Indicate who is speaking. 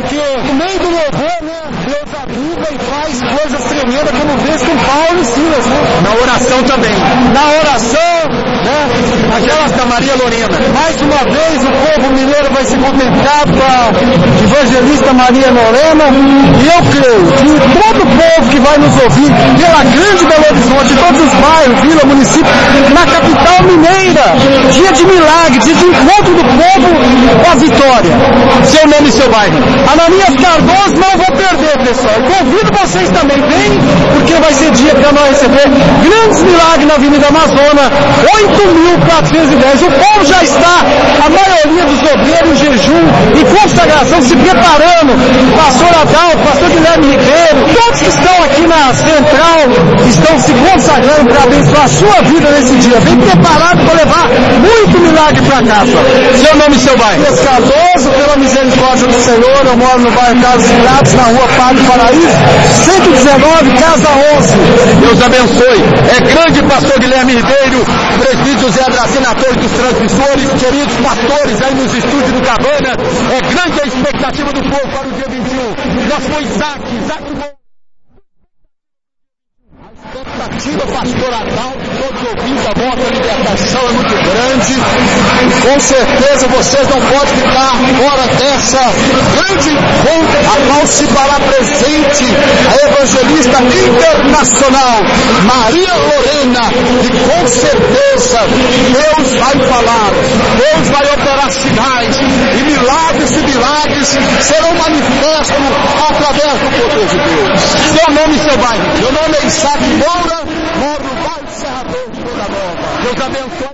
Speaker 1: porque no meio do louvor, né, Deus aviva e faz coisas tremendas, como vez com Paulo e Silas, né?
Speaker 2: Na oração também.
Speaker 1: Na oração, né?
Speaker 2: Aquelas da Maria Lorena.
Speaker 1: Mais uma vez o povo mineiro vai se conectar com a evangelista Maria Lorena, e eu creio que todo o povo que vai nos ouvir pela grande Belo Horizonte, todos os bairros, vila, município, na capital mineira, dia de milagre, dia de encontro do povo com a vitória.
Speaker 2: Seu nome e seu bairro?
Speaker 1: Ananias Cardoso, não vou perder, pessoal. Convido vocês também, vem, porque vai ser dia para nós receber grandes milagres na Avenida Amazônia, 8.410. O povo já está, a maioria dos obreiros em jejum, em consagração, se preparando. Pastor Adalto, pastor Guilherme Ribeiro, todos que estão aqui na central, estão se consagrando para abençoar a sua vida nesse dia. Vem preparado para levar muito milagre para casa.
Speaker 2: Seu nome e seu bairro?
Speaker 1: Cardoso, pela misericórdia do Senhor, eu moro no bairro Carlos Piratas, na rua Padre Paraíso, 119, casa 11.
Speaker 2: Deus abençoe. É grande pastor Guilherme Ribeiro, presbítero Zé Dracena, ator dos transmissores, queridos pastores aí nos estúdios do Cabana. É grande a expectativa do povo para o dia 21. Já foi Isaac a expectativa, pastor Adalto, todos ouvindo a vossa libertação é muito grande. Com certeza vocês não podem ficar fora dessa grande encontro, a qual se fará presente a evangelista internacional Maria Lorena, e com certeza Deus vai falar, Deus vai operar sinais, e milagres serão manifestos através do poder de Deus. Seu nome e seu bairro? Meu nome é Isaac Moura, moro no bairro Serra Verde, Toda Nova. Deus abençoe.